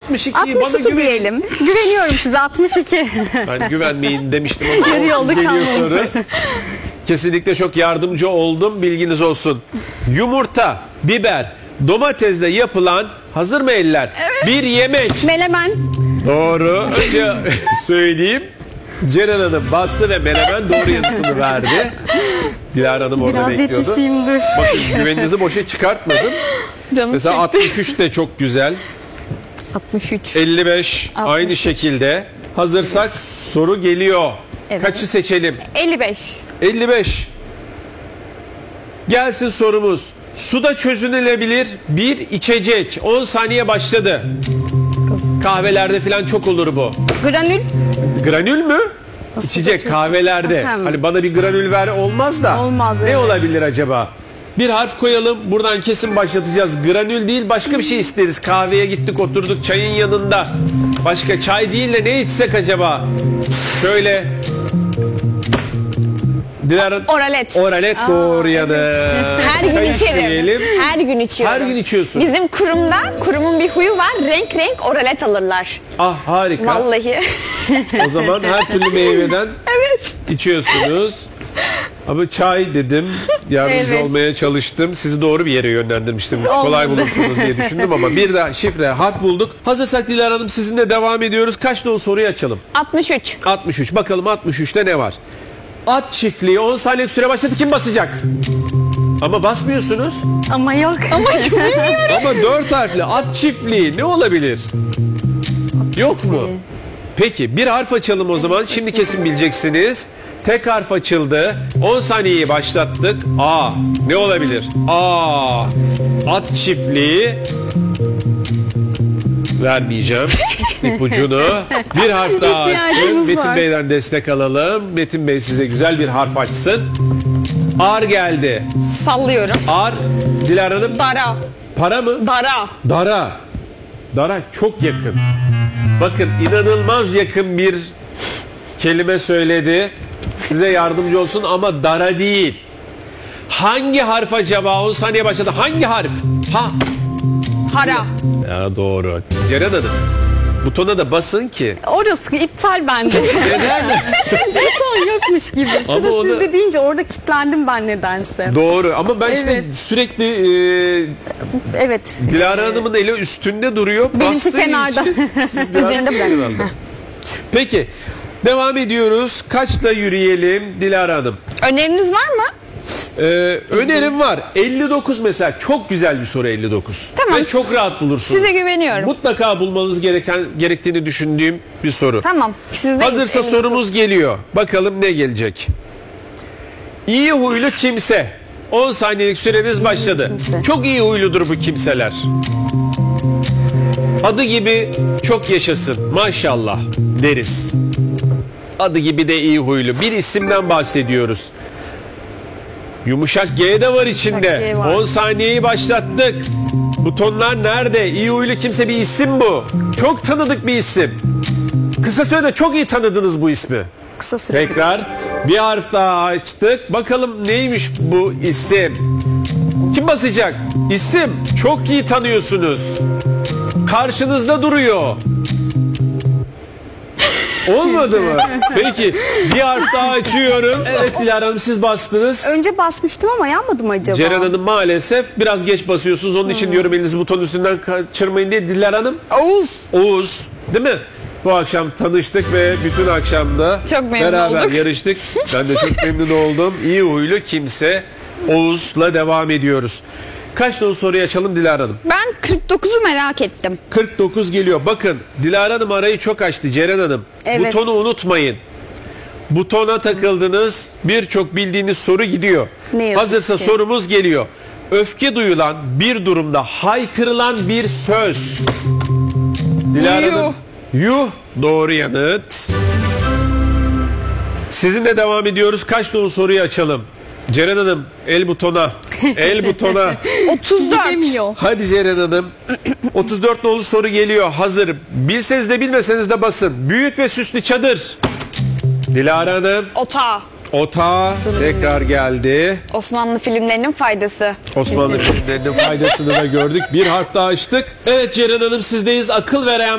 62'yi bana 62 diyelim. Güveniyorum size, 62. Ben güvenmeyin demiştim ama Yarı yolda geliyor kalmayın. soru. Kesinlikle çok yardımcı oldum, bilginiz olsun. Yumurta, biber, domatesle yapılan, hazır mı eller? Evet. Bir yemek. Menemen. Doğru. Önce söyleyeyim. Ceren Hanım bastı ve menemen doğru yanıtını verdi. Dilara Hanım orada Biraz bekliyordu. yetişeyim, dur. Bakın güveninizi boşa çıkartmadım. Canım Mesela 63 de çok güzel. 63. 55 aynı şekilde. Hazırsak soru geliyor. Evet. Kaçı seçelim? 55. 55. Gelsin sorumuz. Suda çözünülebilir bir içecek. 10 saniye başladı. Kahvelerde falan çok olur bu. Granül. Granül mü? İçecek çözünür. kahvelerde. Ahem. Hani bana bir granül ver olmaz da. Olmaz, Ne evet. olabilir acaba? Bir harf koyalım. Buradan kesin başlatacağız. Granül değil, başka bir şey isteriz. Kahveye gittik, oturduk çayın yanında. Başka çay değil de ne içsek acaba? Şöyle. Dilara. Oralet. Oralet doğru yanı. Her gün Çay içerim. içmeyelim. Her gün içiyorum. Her gün içiyorsun. Bizim kurumun bir huyu var. Renk renk oralet alırlar. Ah harika. Vallahi. O zaman her türlü meyveden içiyorsunuz. Ama çay dedim, yardımcı Evet. olmaya çalıştım. Sizi doğru bir yere yönlendirmiştim. Kolay bulursunuz diye düşündüm ama bir de şifre, harf bulduk. Hazırsak Dilara Hanım sizinle devam ediyoruz. Kaç nolu soruyu açalım? 63. 63. Bakalım 63'te ne var? At çiftliği 10 saniyelik süre başladı. Kim basacak? Ama basmıyorsunuz. Ama yok. Ama 4 harfli at çiftliği ne olabilir? Yok mu? Peki bir harf açalım o zaman. Şimdi kesin bileceksiniz. Tek harf açıldı. 10 saniyeyi başlattık. A. Ne olabilir? A. At çiftliği. Vermeyeceğim ipucunu. Bir harf daha açsın. İhtiyacımız Metin var. Bey'den destek alalım. Metin Bey size güzel bir harf açsın. Ar geldi. Sallıyorum. Ar. Dilara Hanım. Dara. Para mı? Dara. Dara. Dara çok yakın. Bakın inanılmaz yakın bir kelime söyledi. Size yardımcı olsun ama dara değil. Hangi harf acaba? 10 saniye başladı. Hangi harf? Ha. Hara. Ya doğru. Ceren Hanım. Butona da basın ki. Orası iptal bende. Neden? Buton yokmuş gibi. Ama Sıra onu- sizde deyince orada kilitlendim ben nedense. Doğru ama ben işte Evet. sürekli Evet. Dilara Hanım'ın eli üstünde duruyor. Benimki Bastığı kenarda. için siz biraz Üzerinde bırak. kenarda. Peki. Devam ediyoruz. Kaçla yürüyelim Dilara Hanım? Öneriniz var mı? Önerim var. 59 mesela. Çok güzel bir soru 59. Tamam. Ve çok rahat bulursunuz. Size güveniyorum. Mutlaka bulmanız gerektiğini düşündüğüm bir soru. Tamam. Sizde Hazırsa sorumuz geliyor. Bakalım ne gelecek. İyi huylu kimse. 10 saniyelik süreniz başladı. kimse. Çok iyi huyludur bu kimseler. Adı gibi çok yaşasın. Maşallah deriz. Adı gibi de iyi huylu. Bir isimden bahsediyoruz. Yumuşak G de var içinde. G var. 10 saniyeyi başlattık. Butonlar nerede? İyi huylu kimse bir isim bu. Çok tanıdık bir isim. Kısa sürede çok iyi tanıdınız bu ismi. Kısa süre. Tekrar bir harf daha açtık. Bakalım neymiş bu isim? Kim basacak? İsim çok iyi tanıyorsunuz. Karşınızda duruyor. Olmadı mı? Peki bir harf daha açıyoruz. Evet Dilara Hanım siz bastınız. Önce basmıştım ama yanmadı mı acaba? Ceren Hanım maalesef biraz geç basıyorsunuz. Onun için diyorum elinizi buton üstünden kaçırmayın diye. Dilara Hanım. Oğuz. Oğuz değil mi? Bu akşam tanıştık ve bütün akşamda Çok memnun beraber olduk. yarıştık. Ben de çok memnun oldum. İyi huylu kimse Oğuz'la devam ediyoruz. Kaç nolu soruyu açalım Dilara Hanım? Ben 49'u merak ettim. 49 geliyor. Bakın Dilara Hanım arayı çok açtı Ceren Hanım. Evet. Butonu unutmayın. Butona takıldınız. Birçok bildiğiniz soru gidiyor. Ne yazık Hazırsa ki. sorumuz geliyor. Öfke duyulan bir durumda haykırılan bir söz. Dilara Yuh. Hanım. Yuh. Doğru yanıt. Sizinle devam ediyoruz. Kaç nolu soruyu açalım? Ceren Hanım el butona. El butona. 34. Gidemiyor. Hadi Ceren Hanım. 34 nolu soru geliyor. Hazır. Bilseniz de bilmeseniz de basın. Büyük ve süslü çadır. Dilara Hanım. Ota. Ota tekrar geldi. Osmanlı filmlerinin faydası. Osmanlı filmlerinin faydasını da gördük. Bir harf daha açtık. Evet Ceren Hanım sizdeyiz. Akıl veren